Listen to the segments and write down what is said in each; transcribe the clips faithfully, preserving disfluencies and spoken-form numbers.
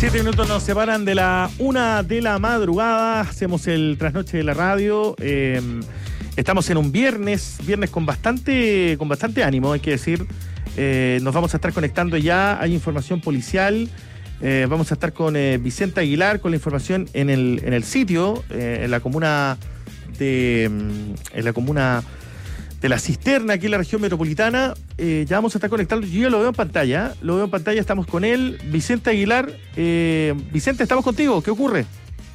Siete minutos nos separan de la una de la madrugada. Hacemos el trasnoche de la radio. Eh, estamos en un viernes, viernes con bastante, con bastante ánimo, hay que decir. Eh, nos vamos a estar conectando ya. Hay información policial. Eh, vamos a estar con eh, Vicente Aguilar con la información en el, en el sitio, eh, en la comuna de, en la comuna de La Cisterna, aquí en la región metropolitana. Eh, ya vamos a estar conectando. Yo ya lo veo en pantalla, lo veo en pantalla, estamos con él, Vicente Aguilar. Eh, Vicente, estamos contigo, ¿qué ocurre?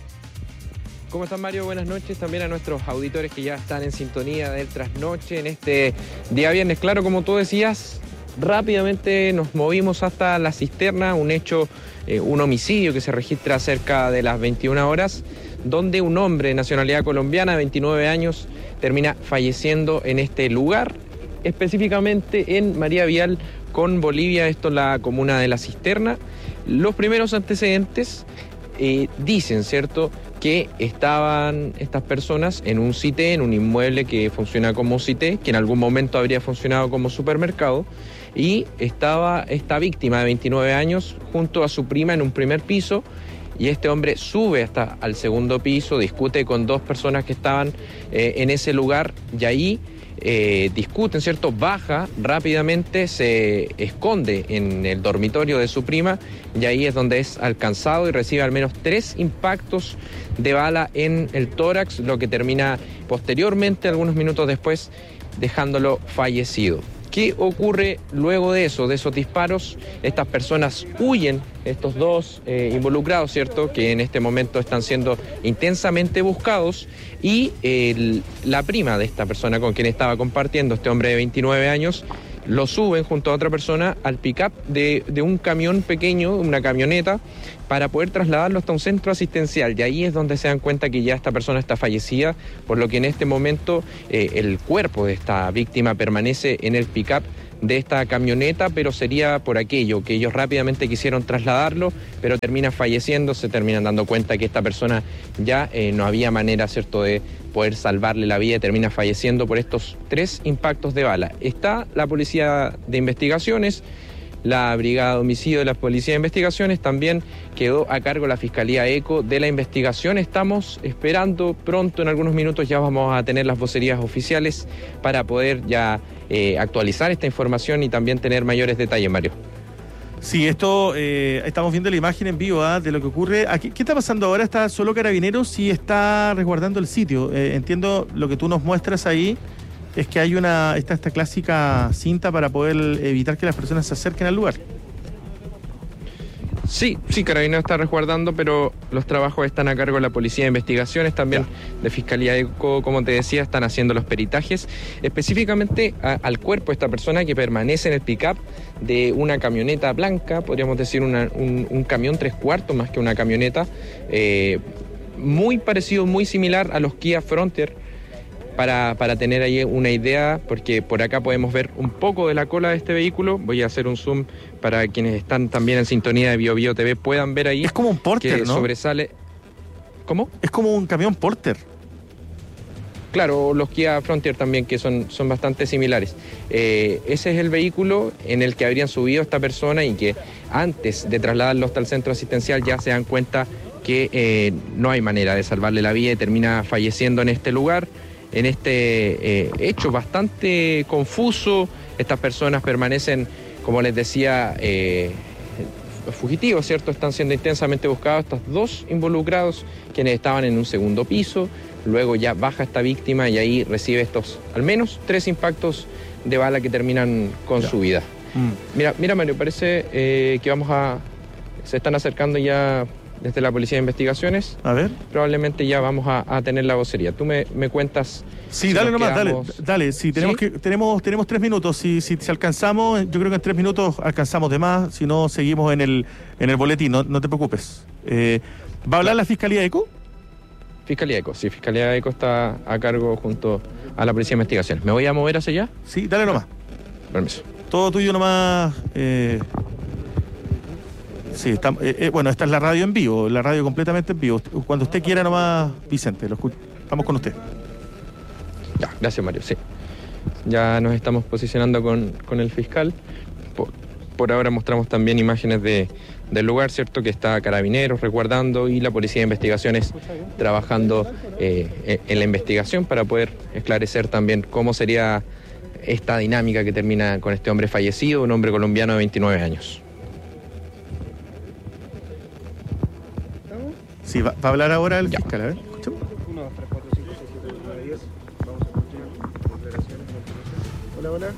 ¿Cómo están, Mario? Buenas noches también a nuestros auditores que ya están en sintonía del trasnoche en este día viernes. Claro, como tú decías, rápidamente nos movimos hasta La Cisterna, un hecho, eh, un homicidio que se registra cerca de las veintiuna horas, donde un hombre de nacionalidad colombiana de veintinueve años termina falleciendo en este lugar, específicamente en María Vial con Bolivia, esto es la comuna de La Cisterna. Los primeros antecedentes eh, dicen, ¿cierto?, que estaban estas personas en un cité, en un inmueble que funciona como cité, que en algún momento habría funcionado como supermercado, y estaba esta víctima de veintinueve años junto a su prima en un primer piso, y este hombre sube hasta al segundo piso, discute con dos personas que estaban eh, en ese lugar, y ahí eh, discuten, ¿cierto? Baja rápidamente, se esconde en el dormitorio de su prima, y ahí es donde es alcanzado y recibe al menos tres impactos de bala en el tórax, lo que termina posteriormente, algunos minutos después, dejándolo fallecido. ¿Qué ocurre luego de eso, de esos disparos? Estas personas huyen, estos dos eh, involucrados, ¿cierto?, que en este momento están siendo intensamente buscados, y eh, la prima de esta persona con quien estaba compartiendo, este hombre de veintinueve años, lo suben junto a otra persona al pick-up de, de un camión pequeño, una camioneta, para poder trasladarlo hasta un centro asistencial. Y ahí es donde se dan cuenta que ya esta persona está fallecida, por lo que en este momento eh, el cuerpo de esta víctima permanece en el pick-up de esta camioneta, pero sería por aquello que ellos rápidamente quisieron trasladarlo, pero termina falleciendo, se terminan dando cuenta que esta persona ya eh, no había manera, ¿cierto?, de poder salvarle la vida, y termina falleciendo por estos tres impactos de bala. Está la Policía de Investigaciones, la Brigada de Homicidio de la Policía de Investigaciones, también quedó a cargo la Fiscalía ECO de la investigación. Estamos esperando pronto, en algunos minutos ya vamos a tener las vocerías oficiales para poder ya eh, actualizar esta información y también tener mayores detalles, Mario. Sí, esto, eh, estamos viendo la imagen en vivo ¿eh? de lo que ocurre. Aquí, ¿qué está pasando ahora? ¿Está solo Carabineros y está resguardando el sitio? Eh, entiendo lo que tú nos muestras ahí, es que hay una esta, esta clásica cinta para poder evitar que las personas se acerquen al lugar. Sí, sí, Carabineros está resguardando, pero los trabajos están a cargo de la Policía de Investigaciones, también ya. de Fiscalía ECO, como te decía, están haciendo los peritajes, específicamente a, al cuerpo de esta persona que permanece en el pick-up de una camioneta blanca, podríamos decir una, un, un camión tres cuartos más que una camioneta, eh, muy parecido, muy similar a los Kia Frontier, Para, para tener ahí una idea, porque por acá podemos ver un poco de la cola de este vehículo. Voy a hacer un zoom para quienes están también en sintonía de Bio Bio T V puedan ver ahí. Es como un Porter, que ¿no? Sobresale. ¿Cómo? Es como un camión Porter. Claro, los Kia Frontier también, que son, son bastante similares. Eh, ese es el vehículo en el que habrían subido esta persona y que antes de trasladarlo hasta el centro asistencial ya se dan cuenta que eh, no hay manera de salvarle la vida y termina falleciendo en este lugar. En este eh, hecho bastante confuso, estas personas permanecen, como les decía, eh, fugitivos, ¿cierto? Están siendo intensamente buscados estos dos involucrados, quienes estaban en un segundo piso. Luego ya baja esta víctima y ahí recibe estos, al menos, tres impactos de bala que terminan con ya. su vida. Mm. Mira, mira, Mario, parece eh, que vamos a... Se están acercando ya desde la Policía de Investigaciones. A ver. Probablemente ya vamos a, a tener la vocería. Tú me, me cuentas... Sí, si dale nomás, quedamos... dale, dale. Sí, tenemos, ¿Sí? Que, tenemos, tenemos tres minutos. Si, si, si alcanzamos, yo creo que en tres minutos alcanzamos de más. Si no, seguimos en el, en el boletín. No, no te preocupes. Eh, ¿Va a hablar la Fiscalía ECO? Fiscalía ECO, sí. Fiscalía ECO está a cargo junto a la Policía de Investigaciones. ¿Me voy a mover hacia allá? Sí, dale nomás. Permiso. Todo tuyo nomás... Eh... Sí, está, eh, eh, bueno, esta es la radio en vivo, la radio completamente en vivo. Cuando usted quiera nomás, Vicente, lo escucho. Vamos con usted. Ya, gracias, Mario, sí. Ya nos estamos posicionando con, con el fiscal. Por, por ahora mostramos también imágenes de, del lugar, ¿cierto? Que está Carabineros resguardando y la Policía de Investigaciones trabajando eh, en la investigación para poder esclarecer también cómo sería esta dinámica que termina con este hombre fallecido, un hombre colombiano de veintinueve años. Sí, va, va a hablar ahora el ya. fiscal, a ver, escuchemos. uno, dos, tres, cuatro, cinco, seis, siete, ocho, nueve, diez. Vamos a escuchar declaraciones. Hola, hola.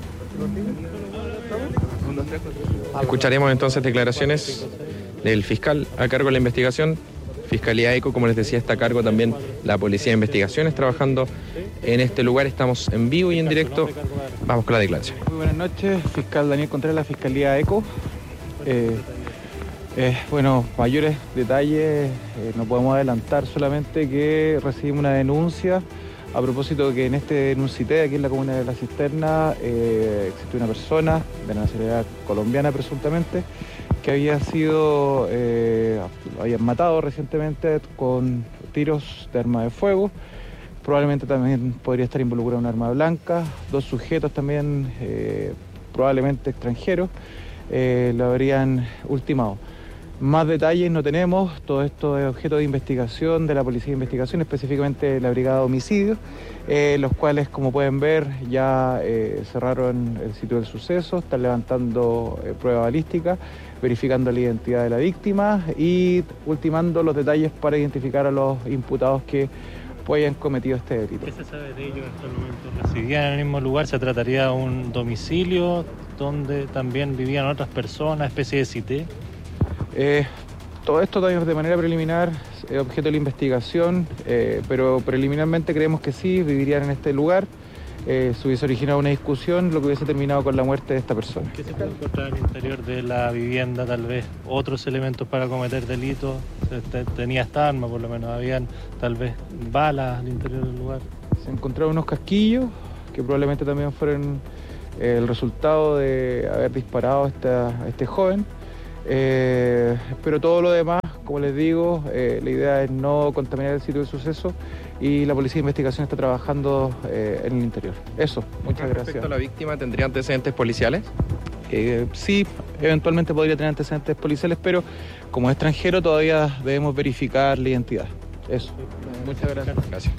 Escucharemos entonces declaraciones del fiscal a cargo de la investigación. Fiscalía ECO, como les decía, está a cargo también la Policía de Investigaciones trabajando en este lugar. Estamos en vivo y en directo. Vamos con la declaración. Muy buenas noches, fiscal Daniel Contreras, Fiscalía ECO. Eh, eh, bueno, mayores detalles eh, no podemos adelantar, solamente que recibimos una denuncia a propósito de que en este denuncité, aquí en la comuna de La Cisterna, eh, existe una persona de nacionalidad colombiana presuntamente, que había sido, eh, lo habían matado recientemente con tiros de arma de fuego. Probablemente también podría estar involucrado un arma blanca. Dos sujetos también, eh, probablemente extranjeros, eh, lo habrían ultimado. Más detalles no tenemos, todo esto es objeto de investigación de la Policía de Investigación, específicamente de la Brigada de Homicidios, eh, los cuales, como pueden ver, ya eh, cerraron el sitio del suceso, están levantando eh, prueba balística, verificando la identidad de la víctima y ultimando los detalles para identificar a los imputados que hayan cometido este delito. ¿Qué se sabe de ellos hasta el momento? ¿Residían en el mismo lugar? ¿Se trataría de un domicilio donde también vivían otras personas, especie de cité? Eh, todo esto todavía de manera preliminar es objeto de la investigación, eh, pero preliminarmente creemos que sí, vivirían en este lugar. Eh, se hubiese originado una discusión, lo que hubiese terminado con la muerte de esta persona. ¿Qué se puede encontrar en el interior de la vivienda? Tal vez otros elementos para cometer delitos. Tenía esta arma, por lo menos. Habían tal vez balas al interior del lugar. Se encontraron unos casquillos que probablemente también fueron eh, el resultado de haber disparado a, esta, a este joven. Eh, pero todo lo demás, como les digo, eh, la idea es no contaminar el sitio del suceso y la Policía de Investigación está trabajando eh, en el interior. Eso, muchas gracias. Respecto a la víctima, ¿tendría antecedentes policiales? Eh, sí, eventualmente podría tener antecedentes policiales, pero como extranjero todavía debemos verificar la identidad. Eso. Muchas gracias. Gracias.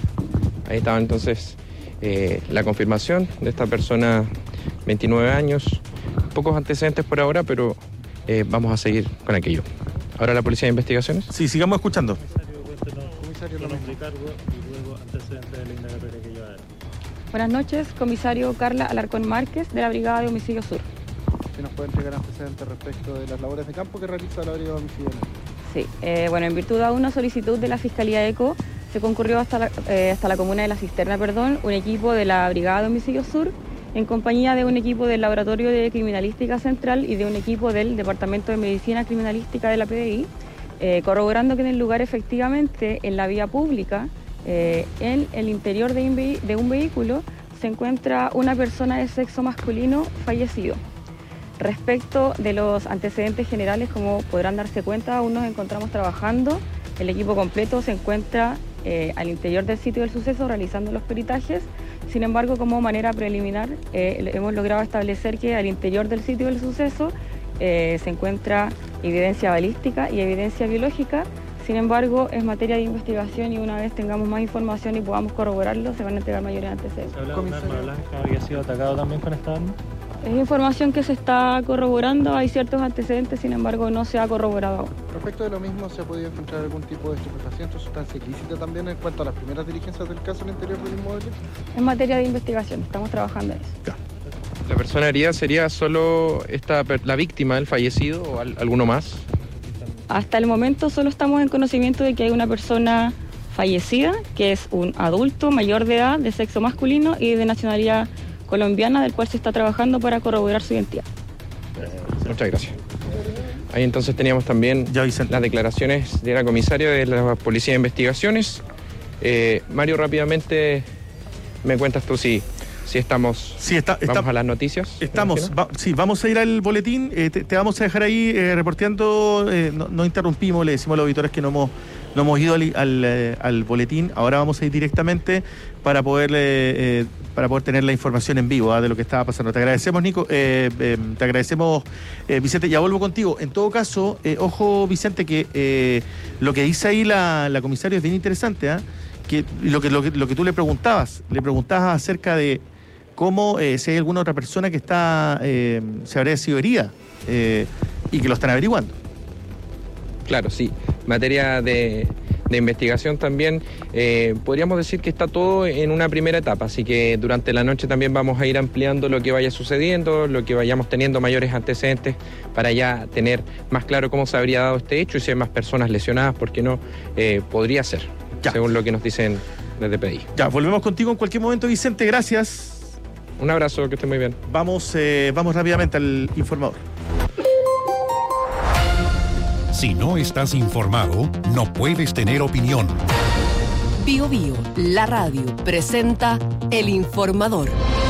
Ahí estaba entonces eh, la confirmación de esta persona, veintinueve años, pocos antecedentes por ahora, pero Eh, vamos a seguir con aquello. ¿Ahora la Policía de Investigaciones? Sí, sigamos escuchando. Comisario, nombre y cargo y luego antecedentes de la indagatoria que lleva. Buenas noches, comisario Carla Alarcón Márquez, de la Brigada de Homicidio Sur. ¿Se nos puede entregar antecedentes respecto de las labores de campo que realiza la Brigada de Homicidio? Sí, eh, bueno, en virtud de una solicitud de la Fiscalía ECO, se concurrió hasta la, eh, hasta la comuna de La Cisterna, perdón, un equipo de la Brigada de Homicidio Sur, en compañía de un equipo del Laboratorio de Criminalística Central y de un equipo del Departamento de Medicina Criminalística de la P D I, eh, corroborando que en el lugar efectivamente, en la vía pública, eh, en el interior de un, de un vehículo, se encuentra una persona de sexo masculino fallecido. Respecto de los antecedentes generales, como podrán darse cuenta, aún nos encontramos trabajando. El equipo completo se encuentra eh, al interior del sitio del suceso realizando los peritajes. Sin embargo, como manera preliminar, eh, hemos logrado establecer que al interior del sitio del suceso eh, se encuentra evidencia balística y evidencia biológica. Sin embargo, es materia de investigación y una vez tengamos más información y podamos corroborarlo, se van a entregar mayores antecedentes. ¿Se habla de un arma blanca? ¿Había sido atacado también con esta arma? Es información que se está corroborando, hay ciertos antecedentes, sin embargo no se ha corroborado aún. Respecto de lo mismo, ¿se ha podido encontrar algún tipo de estupefaciente o sustancia ilícita también en cuanto a las primeras diligencias del caso al interior del inmueble? Es materia de investigación, estamos trabajando en eso. ¿La persona herida sería solo esta, la víctima, el fallecido o al, alguno más? Hasta el momento solo estamos en conocimiento de que hay una persona fallecida, que es un adulto mayor de edad, de sexo masculino y de nacionalidad colombiana, del cual se está trabajando para corroborar su identidad. Muchas gracias. Ahí entonces teníamos también ya las declaraciones de la comisaria de la Policía de Investigaciones. Eh, Mario, rápidamente me cuentas tú si, si estamos sí, está, vamos está, a las noticias. Estamos, va, sí, vamos a ir al boletín, eh, te, te vamos a dejar ahí eh, reporteando, eh, no, no interrumpimos, le decimos a los auditores que no hemos no hemos ido al, al, al boletín, ahora vamos a ir directamente para poder, eh, para poder tener la información en vivo, ¿eh? de lo que estaba pasando. Te agradecemos, Nico, eh, eh, te agradecemos, eh, Vicente, ya vuelvo contigo. En todo caso, eh, ojo, Vicente, que eh, lo que dice ahí la, la comisaria es bien interesante, ¿eh? que, lo, que, lo, que, lo que tú le preguntabas, le preguntabas acerca de cómo, eh, si hay alguna otra persona que está, eh, se habría sido herida, eh, y que lo están averiguando. Claro, sí. Materia de, de investigación también, eh, podríamos decir que está todo en una primera etapa, así que durante la noche también vamos a ir ampliando lo que vaya sucediendo, lo que vayamos teniendo mayores antecedentes para ya tener más claro cómo se habría dado este hecho y si hay más personas lesionadas, porque no, eh, podría ser, ya. según lo que nos dicen desde P D I. Ya, volvemos contigo en cualquier momento, Vicente, gracias. Un abrazo, que esté muy bien. Vamos, eh, vamos rápidamente al informador. Si no estás informado, no puedes tener opinión. Bio Bio, la radio, presenta El Informador.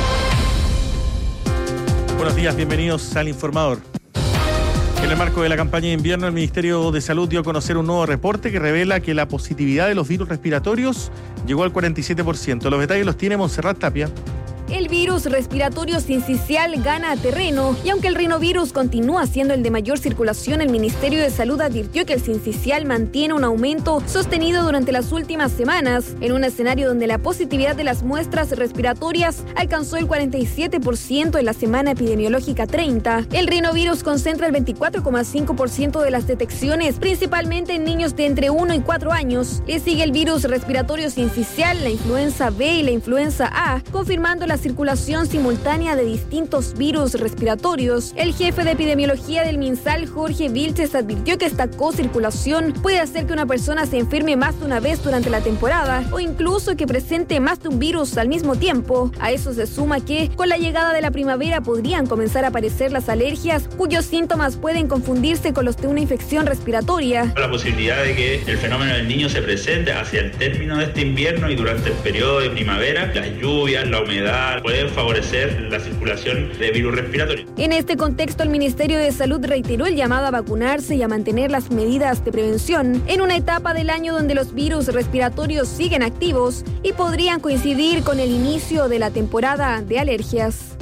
Buenos días, bienvenidos al Informador. En el marco de la campaña de invierno, el Ministerio de Salud dio a conocer un nuevo reporte que revela que la positividad de los virus respiratorios llegó al cuarenta y siete por ciento. Los detalles los tiene Montserrat Tapia. El virus respiratorio sincicial gana terreno y aunque el rinovirus continúa siendo el de mayor circulación, el Ministerio de Salud advirtió que el sincicial mantiene un aumento sostenido durante las últimas semanas, en un escenario donde la positividad de las muestras respiratorias alcanzó el cuarenta y siete por ciento en la semana epidemiológica treinta. El rinovirus concentra el veinticuatro coma cinco por ciento de las detecciones, principalmente en niños de entre uno y cuatro años. Le sigue el virus respiratorio sincicial, la influenza B y la influenza A, confirmando la circulación simultánea de distintos virus respiratorios. El jefe de epidemiología del MinSal, Jorge Vilches, advirtió que esta co-circulación puede hacer que una persona se enferme más de una vez durante la temporada o incluso que presente más de un virus al mismo tiempo. A eso se suma que, con la llegada de la primavera, podrían comenzar a aparecer las alergias, cuyos síntomas pueden confundirse con los de una infección respiratoria. La posibilidad de que el fenómeno del Niño se presente hacia el término de este invierno y durante el periodo de primavera, las lluvias, la humedad, pueden favorecer la circulación de virus respiratorios. En este contexto, el Ministerio de Salud reiteró el llamado a vacunarse y a mantener las medidas de prevención en una etapa del año donde los virus respiratorios siguen activos y podrían coincidir con el inicio de la temporada de alergias.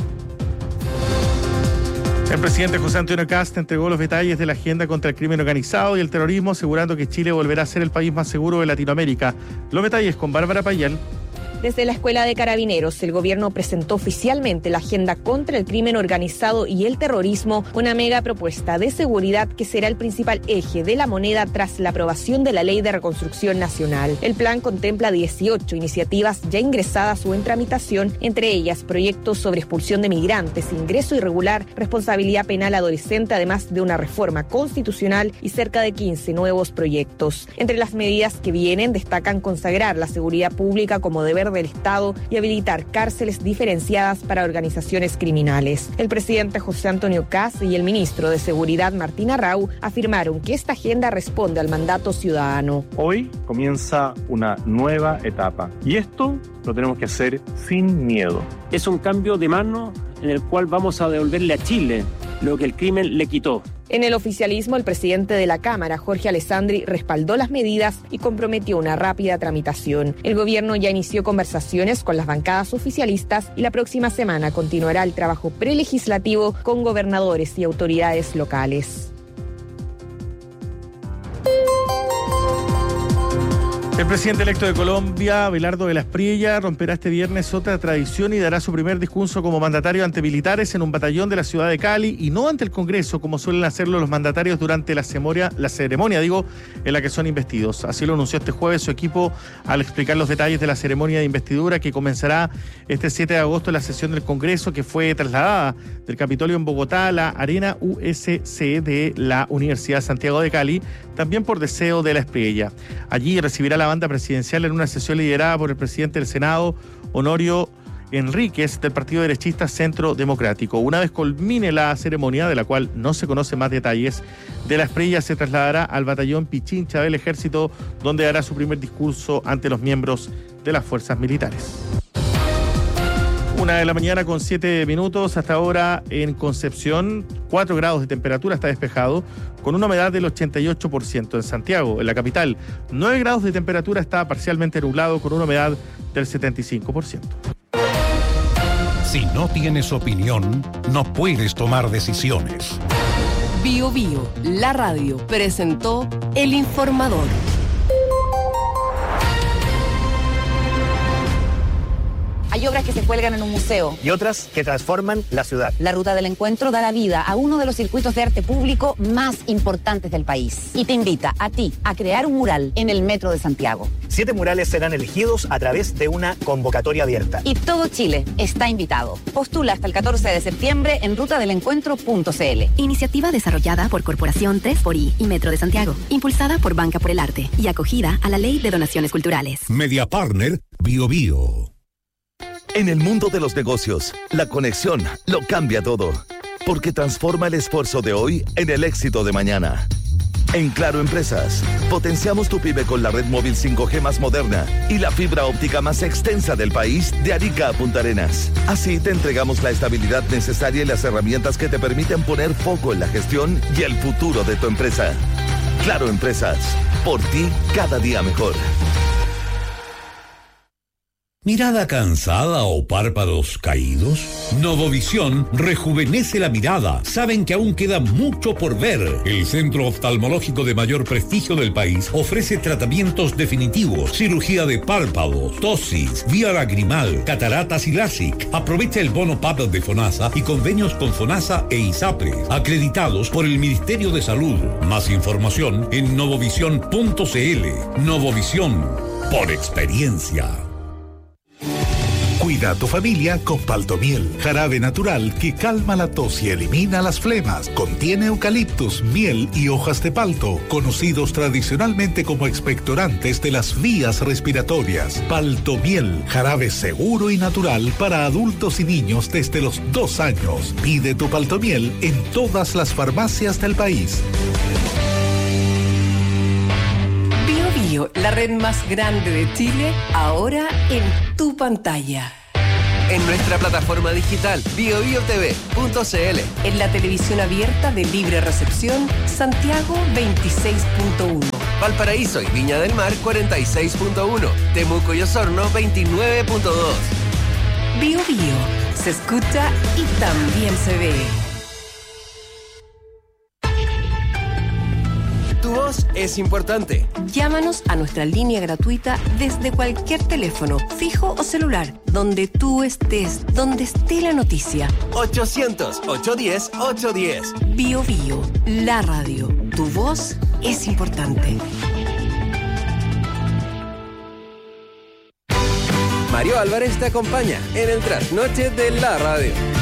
El presidente José Antonio Kast entregó los detalles de la agenda contra el crimen organizado y el terrorismo, asegurando que Chile volverá a ser el país más seguro de Latinoamérica. Los detalles con Bárbara Payán. Desde la Escuela de Carabineros, el gobierno presentó oficialmente la agenda contra el crimen organizado y el terrorismo, una mega propuesta de seguridad que será el principal eje de la moneda tras la aprobación de la Ley de Reconstrucción Nacional. El plan contempla dieciocho iniciativas ya ingresadas o en tramitación, entre ellas proyectos sobre expulsión de migrantes, ingreso irregular, responsabilidad penal adolescente, además de una reforma constitucional y cerca de quince nuevos proyectos. Entre las medidas que vienen destacan consagrar la seguridad pública como deber del Estado y habilitar cárceles diferenciadas para organizaciones criminales. El presidente José Antonio Kast y el ministro de Seguridad Martín Arrau afirmaron que esta agenda responde al mandato ciudadano. Hoy comienza una nueva etapa y esto lo tenemos que hacer sin miedo. Es un cambio de mano en el cual vamos a devolverle a Chile lo que el crimen le quitó. En el oficialismo, el presidente de la Cámara, Jorge Alessandri, respaldó las medidas y comprometió una rápida tramitación. El gobierno ya inició conversaciones con las bancadas oficialistas y la próxima semana continuará el trabajo prelegislativo con gobernadores y autoridades locales. El presidente electo de Colombia, Abelardo de la Espriella, romperá este viernes otra tradición y dará su primer discurso como mandatario ante militares en un batallón de la ciudad de Cali y no ante el Congreso, como suelen hacerlo los mandatarios durante la ceremonia, la ceremonia, digo, en la que son investidos. Así lo anunció este jueves su equipo al explicar los detalles de la ceremonia de investidura que comenzará este siete de agosto en la sesión del Congreso, que fue trasladada del Capitolio en Bogotá a la Arena U S C de la Universidad Santiago de Cali, también por deseo de la Espriella. Allí recibirá la banda presidencial en una sesión liderada por el presidente del Senado, Honorio Enríquez, del partido derechista Centro Democrático. Una vez culmine la ceremonia, de la cual no se conocen más detalles, de la Espriella se trasladará al batallón Pichincha del Ejército, donde hará su primer discurso ante los miembros de las fuerzas militares. Una de la mañana con siete minutos, hasta ahora en Concepción, cuatro grados de temperatura, está despejado, con una humedad del ochenta y ocho por ciento. En Santiago, en la capital, nueve grados de temperatura, está parcialmente nublado, con una humedad del setenta y cinco por ciento. Si no tienes opinión, no puedes tomar decisiones. Bio Bio, la radio, presentó El Informador. Hay obras que se cuelgan en un museo. Y otras que transforman la ciudad. La Ruta del Encuentro da la vida a uno de los circuitos de arte público más importantes del país. Y te invita a ti a crear un mural en el Metro de Santiago. Siete murales serán elegidos a través de una convocatoria abierta. Y todo Chile está invitado. Postula hasta el catorce de septiembre en ruta del encuentro punto c l. Iniciativa desarrollada por Corporación tres por I y Metro de Santiago. Impulsada por Banca por el Arte y acogida a la Ley de Donaciones Culturales. Media Partner Bio Bio. En el mundo de los negocios, la conexión lo cambia todo, porque transforma el esfuerzo de hoy en el éxito de mañana. En Claro Empresas, potenciamos tu pyme con la red móvil cinco G más moderna y la fibra óptica más extensa del país, de Arica a Punta Arenas. Así te entregamos la estabilidad necesaria y las herramientas que te permiten poner foco en la gestión y el futuro de tu empresa. Claro Empresas, por ti cada día mejor. ¿Mirada cansada o párpados caídos? Novovisión rejuvenece la mirada. Saben que aún queda mucho por ver. El centro oftalmológico de mayor prestigio del país ofrece tratamientos definitivos, cirugía de párpados, tosis, vía lagrimal, cataratas y LASIK. Aprovecha el bono P A P de FONASA y convenios con FONASA e ISAPRE, acreditados por el Ministerio de Salud. Más información en novovisión punto c l. Novovisión, por experiencia. Cuida a tu familia con Paltomiel, jarabe natural que calma la tos y elimina las flemas. Contiene eucaliptus, miel y hojas de palto, conocidos tradicionalmente como expectorantes de las vías respiratorias. Paltomiel, jarabe seguro y natural para adultos y niños desde los dos años. Pide tu Paltomiel en todas las farmacias del país. Bio Bio, la red más grande de Chile, ahora en tu pantalla. En nuestra plataforma digital bio bio t v punto c l. En la televisión abierta de libre recepción, Santiago veintiséis punto uno. Valparaíso y Viña del Mar cuarenta y seis punto uno. Temuco y Osorno veintinueve punto dos. Bio Bio, se escucha y también se ve. Tu voz es importante. Llámanos a nuestra línea gratuita desde cualquier teléfono, fijo o celular, donde tú estés, donde esté la noticia. ochocientos, ochocientos diez, ochocientos diez. Bio Bio, la radio. Tu voz es importante. Mario Álvarez te acompaña en el trasnoche de la radio.